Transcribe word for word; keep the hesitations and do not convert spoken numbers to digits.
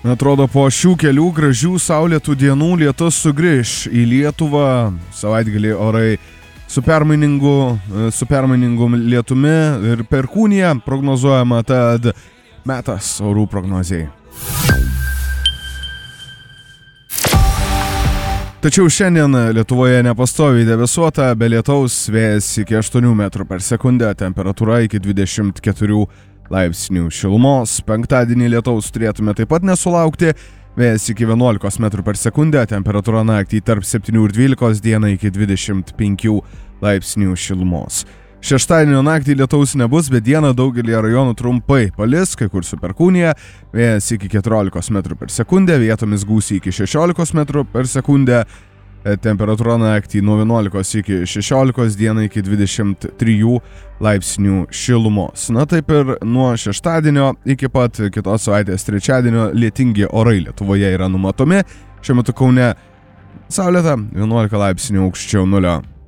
Atrodo, po šių kelių gražių saulėtų dienų lietus sugrįš į Lietuvą. Savaitgalį orai su permainingu, su permainingu lietumi ir perkūnija prognozuojama, tad metas orų prognozijai. Tačiau šiandien Lietuvoje nepastoviai debesuota, be lietaus, vėjas iki aštuonių metrų per sekundę, temperatūra iki dvidešimt keturių laipsnių šilumos. Penktadienį lietaus turėtume taip pat nesulaukti, vėjas iki vienuolikos metrų per sekundę, temperatūra naktį tarp septynių ir dvylikos, dieną iki dvidešimt penkių laipsnių šilumos. Šeštadienio naktį lietaus nebus, bet dieną daugelį rajonų trumpai palis, kai kur su perkūnija, vėjas iki keturiolikos metrų per sekundę, vietomis gūsiai iki šešiolikos metrų per sekundę, temperatūra naktį nuo vienuolikos iki šešiolikos, dieną iki dvidešimt trijų laipsnių šilumos. Na taip ir nuo šeštadienio iki pat kitos savaitės trečiadienio lietingi orai Lietuvoje yra numatomi. Šiuo metu Kaune saulėta, vienuolika laipsnių aukščiau nulio.